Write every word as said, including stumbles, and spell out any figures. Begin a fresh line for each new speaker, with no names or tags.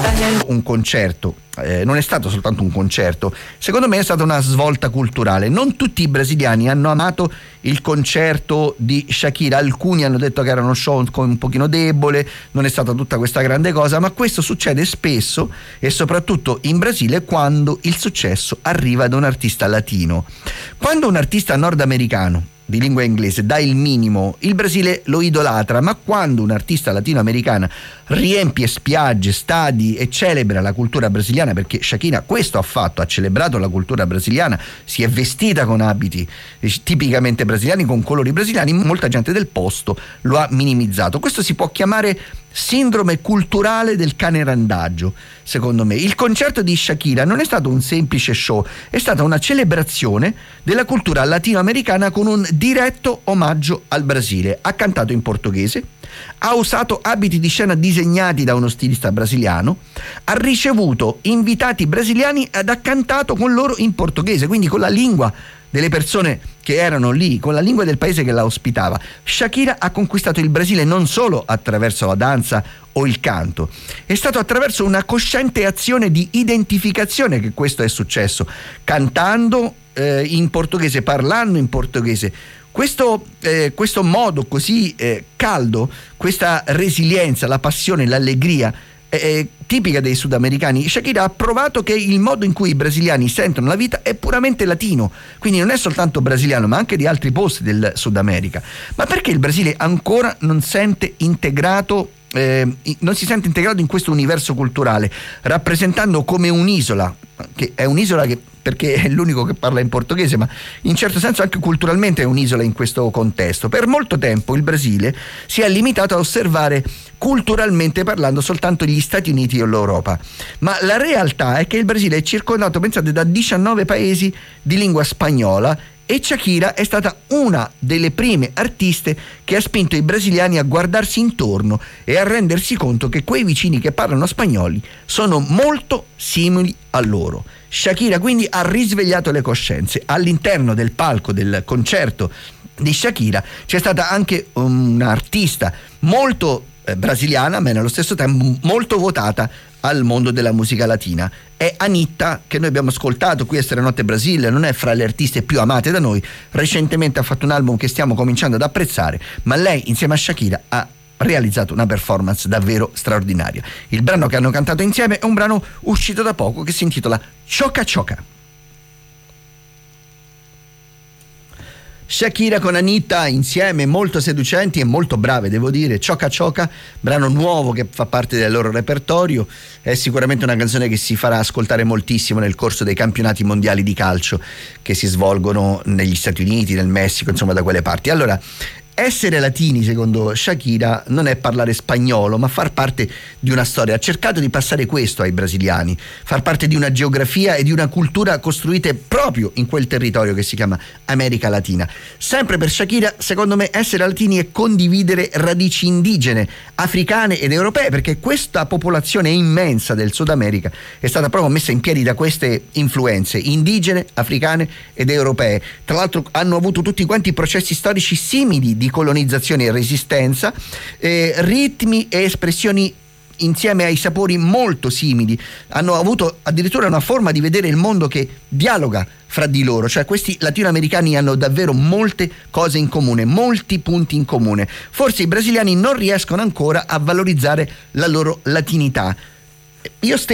Un concerto, eh, non è stato soltanto un concerto, secondo me è stata una svolta culturale. Non tutti i brasiliani hanno amato il concerto di Shakira, alcuni hanno detto che era uno show un pochino debole, non è stata tutta questa grande cosa, ma questo succede spesso e soprattutto in Brasile quando il successo arriva da un artista latino. Quando un artista nordamericano di lingua inglese dà il minimo, il Brasile lo idolatra, ma quando un artista latinoamericana riempie spiagge, stadi e celebra la cultura brasiliana, perché Shakira questo ha fatto, ha celebrato la cultura brasiliana, si è vestita con abiti tipicamente brasiliani, con colori brasiliani, molta gente del posto lo ha minimizzato. Questo si può chiamare sindrome culturale del cane randaggio, secondo me. Il concerto di Shakira non è stato un semplice show, è stata una celebrazione della cultura latinoamericana con un diretto omaggio al Brasile. Ha cantato in portoghese, ha usato abiti di scena disegnati da uno stilista brasiliano, ha ricevuto invitati brasiliani ed ha cantato con loro in portoghese, quindi con la lingua delle persone che erano lì, con la lingua del paese che la ospitava. Shakira ha conquistato il Brasile non solo attraverso la danza o il canto, è stato attraverso una cosciente azione di identificazione che questo è successo, cantando eh, in portoghese, parlando in portoghese. Questo, eh, questo modo così eh, caldo, questa resilienza, la passione, l'allegria eh, tipica dei sudamericani, Shakira ha provato che il modo in cui i brasiliani sentono la vita è puramente latino, quindi non è soltanto brasiliano ma anche di altri posti del Sud America. Ma perché il Brasile ancora non sente integrato Eh, non si sente integrato in questo universo culturale, rappresentando come un'isola, che è un'isola che perché è l'unico che parla in portoghese, ma in certo senso anche culturalmente è un'isola in questo contesto. Per molto tempo il Brasile si è limitato a osservare culturalmente parlando soltanto gli Stati Uniti e l'Europa, ma la realtà è che il Brasile è circondato, pensate, da diciannove paesi di lingua spagnola, e Shakira è stata una delle prime artiste che ha spinto i brasiliani a guardarsi intorno e a rendersi conto che quei vicini che parlano spagnoli sono molto simili a loro. Shakira quindi ha risvegliato le coscienze. All'interno del palco del concerto di Shakira c'è stata anche un'artista molto eh, brasiliana, ma nello stesso tempo molto votata al mondo della musica latina. È Anitta, che noi abbiamo ascoltato qui a Stanotte Brasile, non è fra le artiste più amate da noi, recentemente ha fatto un album che stiamo cominciando ad apprezzare, ma lei insieme a Shakira ha realizzato una performance davvero straordinaria. Il brano che hanno cantato insieme è un brano uscito da poco che si intitola Choca Choca. Shakira con Anitta insieme, molto seducenti e molto brave, devo dire. Choca Choca, brano nuovo che fa parte del loro repertorio, è sicuramente una canzone che si farà ascoltare moltissimo nel corso dei campionati mondiali di calcio che si svolgono negli Stati Uniti, nel Messico, insomma da quelle parti. Allora, essere latini, secondo Shakira, non è parlare spagnolo, ma far parte di una storia. Ha cercato di passare questo ai brasiliani, far parte di una geografia e di una cultura costruite proprio in quel territorio che si chiama America Latina. Sempre per Shakira, secondo me, essere latini è condividere radici indigene, africane ed europee, perché questa popolazione immensa del Sud America è stata proprio messa in piedi da queste influenze indigene, africane ed europee. Tra l'altro hanno avuto tutti quanti processi storici simili di colonizzazione e resistenza, eh, ritmi e espressioni insieme ai sapori molto simili, hanno avuto addirittura una forma di vedere il mondo che dialoga fra di loro, cioè questi latinoamericani hanno davvero molte cose in comune, molti punti in comune. Forse i brasiliani non riescono ancora a valorizzare la loro latinità. Io stesso